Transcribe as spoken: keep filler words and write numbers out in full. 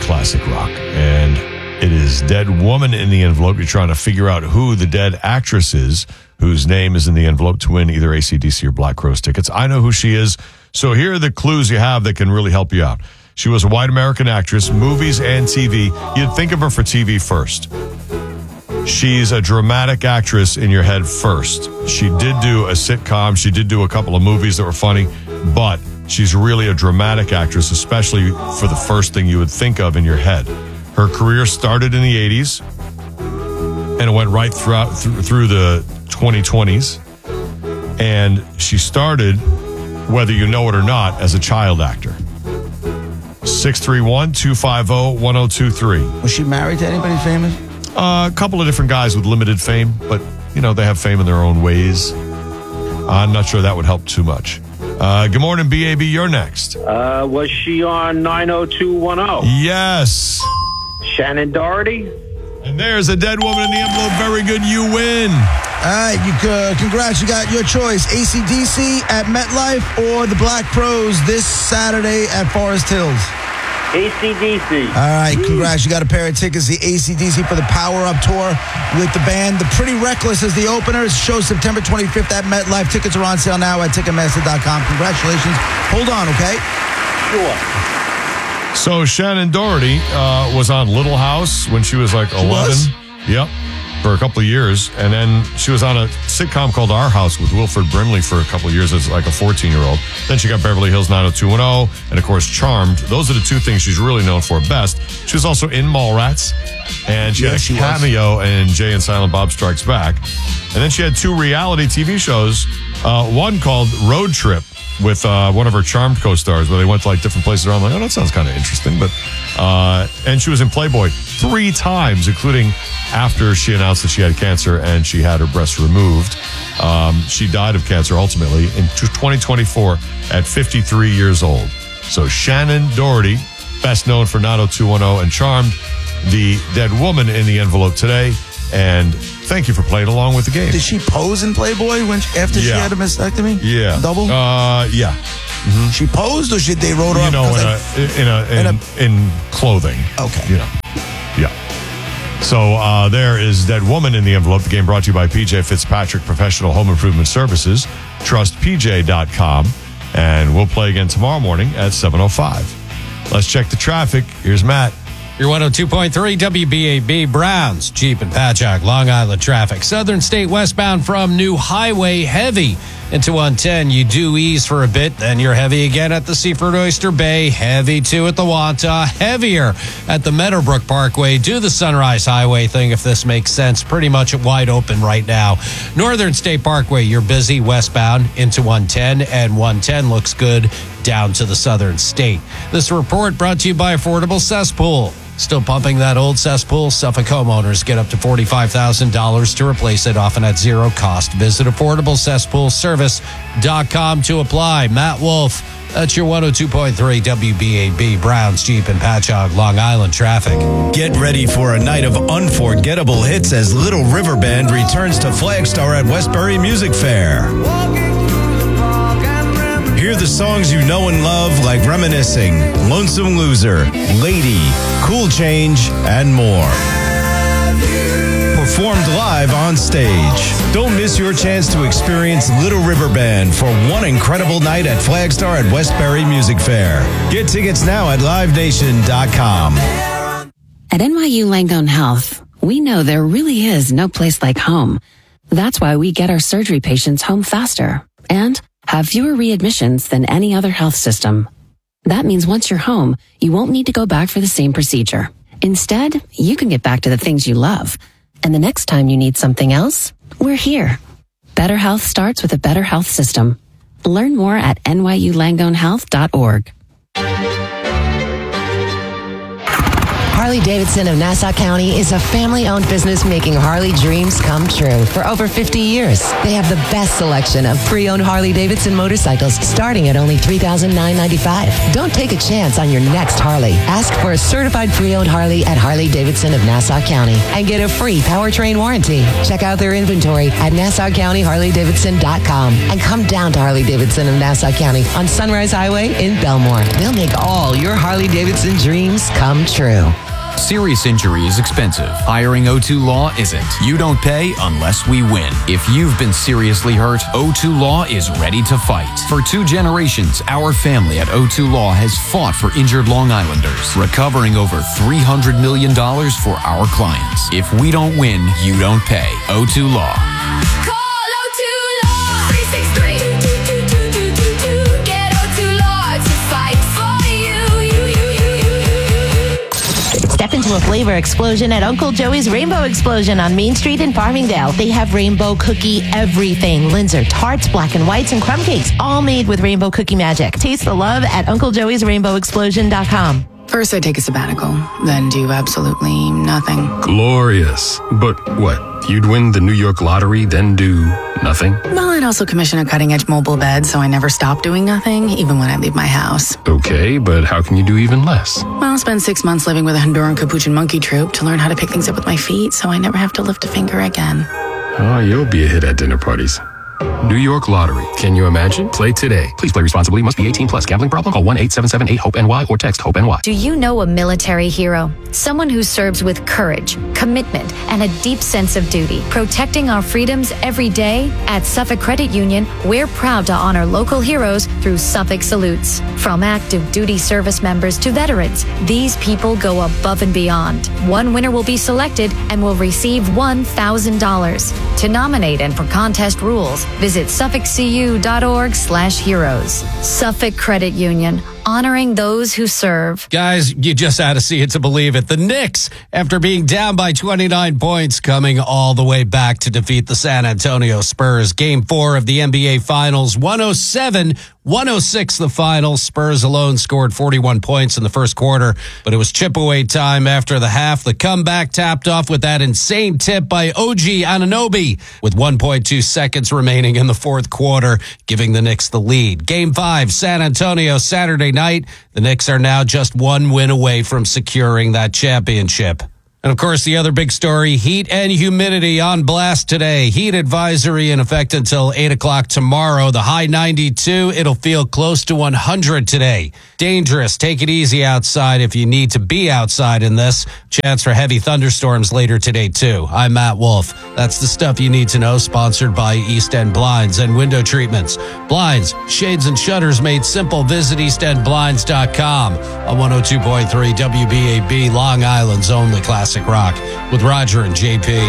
classic rock. And it is Dead Woman in the Envelope. You're trying to figure out who the dead actress is whose name is in the envelope to win either A C D C or Black Crowes tickets. I know who she is. So here are the clues you have that can really help you out. She was a white American actress, movies and T V. You'd think of her for T V first. She's a dramatic actress in your head first. She did do a sitcom. She did do a couple of movies that were funny, but she's really a dramatic actress, especially for the first thing you would think of in your head. Her career started in the eighties, and it went right throughout th- through the twenty twenties. And she started, whether you know it or not, as a child actor. six three one, two five zero, one zero two three. Was she married to anybody famous? Uh, a couple of different guys with limited fame, but, you know, they have fame in their own ways. I'm not sure that would help too much. Uh, good morning, B A B. You're next. Uh, was she on nine oh two one oh? Yes. Shannon Doherty? And there's a dead woman in the envelope. Very good. You win. All right, you, uh, congrats. You got your choice. A C D C at MetLife or the Black Crowes this Saturday at Forest Hills. A C D C. All right, congrats. You got a pair of tickets, the A C D C for the Power Up Tour with the band. The Pretty Reckless is the opener. It's show September twenty-fifth at MetLife. Tickets are on sale now at Ticketmaster dot com. Congratulations. Hold on, okay? Sure. So Shannon Doherty uh, was on Little House when she was like eleven. was? Yep. For a couple of years. And then she was on a sitcom called Our House with Wilford Brimley for a couple of years as like a fourteen-year-old. Then she got Beverly Hills nine oh two one oh and, of course, Charmed. Those are the two things she's really known for best. She was also in Mallrats, and she Yeah, had a she cameo in Jay and Silent Bob Strikes Back. And then she had two reality T V shows, uh, one called Road Trip with uh, one of her Charmed co-stars where they went to like different places around. Like, oh, that sounds kind of interesting. But uh, and she was in Playboy three times, including after she announced that she had cancer and she had her breast removed. Um, she died of cancer ultimately in twenty twenty-four at fifty-three years old. So Shannon Doherty, best known for nine oh two one oh and Charmed, the dead woman in the envelope today. And thank you for playing along with the game. Did she pose in Playboy when she, after she Yeah. had a mastectomy? Yeah. Double? Uh, yeah. She posed or should they wrote her You up? know, in 'cause a, in, a, in, in a- in clothing. Okay. You know. Yeah. So uh, there is Dead Woman in the envelope. The game brought to you by P J Fitzpatrick Professional Home Improvement Services. Trust P J dot com. And we'll play again tomorrow morning at seven oh five. Let's check the traffic. Here's Matt. Your one oh two point three W B A B Browns, Jeep and Patchogue, Long Island traffic. Southern State westbound from New Highway, heavy into one ten. You do ease for a bit, then you're heavy again at the Seaford Oyster Bay, heavy too at the Wanta, heavier at the Meadowbrook Parkway. Do the Sunrise Highway thing if this makes sense. Pretty much wide open right now. Northern State Parkway, you're busy westbound into one ten, and one ten looks good down to the Southern State. This report brought to you by Affordable Cesspool. Still pumping that old cesspool? Suffolk homeowners get up to forty-five thousand dollars to replace it, often at zero cost. Visit affordable cesspool service dot com to apply. Matt Wolf, that's your one oh two point three W B A B Browns, Jeep and Patchogue, Long Island traffic. Get ready for a night of unforgettable hits as Little River Band returns to Flagstar at Westbury Music Fair. Hear the songs you know and love like Reminiscing, Lonesome Loser, Lady, Cool Change, and more. Performed live on stage. Don't miss your chance to experience Little River Band for one incredible night at Flagstar at Westbury Music Fair. Get tickets now at live nation dot com. At N Y U Langone Health, we know there really is no place like home. That's why we get our surgery patients home faster and have fewer readmissions than any other health system. That means once you're home, you won't need to go back for the same procedure. Instead, you can get back to the things you love. And the next time you need something else, we're here. Better health starts with a better health system. Learn more at N Y U langone health dot org. Harley-Davidson of Nassau County is a family-owned business making Harley dreams come true for over fifty years. They have the best selection of pre-owned Harley-Davidson motorcycles starting at only three thousand nine hundred ninety-five dollars. Don't take a chance on your next Harley. Ask for a certified pre-owned Harley at Harley-Davidson of Nassau County and get a free powertrain warranty. Check out their inventory at Nassau County Harley Davidson dot com and come down to Harley-Davidson of Nassau County on Sunrise Highway in Belmore. They'll make all your Harley-Davidson dreams come true. Serious injury is expensive. Hiring O two Law isn't. You don't pay unless we win. If you've been seriously hurt, O two Law is ready to fight. For two generations, our family at O two Law has fought for injured Long Islanders, recovering over three hundred million dollars for our clients. If we don't win, you don't pay. O two Law. Call O two Law three six three, two two two two two two. Get O two Law to fight for you. You, you, you, you, you. Step into a flavor explosion at Uncle Joey's Rainbow Explosion on Main Street in Farmingdale. They have rainbow cookie everything. Linzer, tarts, black and whites, and crumb cakes, all made with rainbow cookie magic. Taste the love at Uncle Joey's Rainbow Explosion dot com. First, I take a sabbatical, then do absolutely nothing. Glorious. But what? You'd win the New York lottery, then do nothing? Well, I'd also commission a cutting-edge mobile bed, so I never stop doing nothing, even when I leave my house. Okay, but how can you do even less? Well, I'll spend six months living with a Honduran Capuchin monkey troupe to learn how to pick things up with my feet, so I never have to lift a finger again. Oh, you'll be a hit at dinner parties. New York Lottery. Can you imagine? Play today. Please play responsibly. Must be eighteen plus. Gambling problem? Call one eight seven seven eight hope N Y or text HOPE-NY. Do you know a military hero? Someone who serves with courage, commitment, and a deep sense of duty, protecting our freedoms every day? At Suffolk Credit Union, we're proud to honor local heroes through Suffolk Salutes. From active duty service members to veterans, these people go above and beyond. One winner will be selected and will receive one thousand dollars. To nominate and for contest rules, visit suffolkcu.org slash heroes. Suffolk Credit Union, honoring those who serve. Guys, you just had to see it to believe it. The Knicks, after being down by twenty-nine points, coming all the way back to defeat the San Antonio Spurs. Game four of the N B A Finals, one oh seven one oh six the final. Spurs alone scored forty-one points in the first quarter, but it was chip away time after the half. The comeback tapped off with that insane tip by O G Anunoby with one point two seconds remaining in the fourth quarter, giving the Knicks the lead. Game five, San Antonio, Saturday night. The Knicks are now just one win away from securing that championship. And, of course, the other big story, heat and humidity on blast today. Heat advisory in effect until eight o'clock tomorrow. The high ninety-two. It'll feel close to one hundred today. Dangerous. Take it easy outside if you need to be outside in this. Chance for heavy thunderstorms later today, too. I'm Matt Wolf. That's the stuff you need to know, sponsored by East End Blinds and Window Treatments. Blinds, shades, and shutters made simple. Visit east end blinds dot com on one oh two point three W B A B, Long Island's only classic rock, with Roger and J P.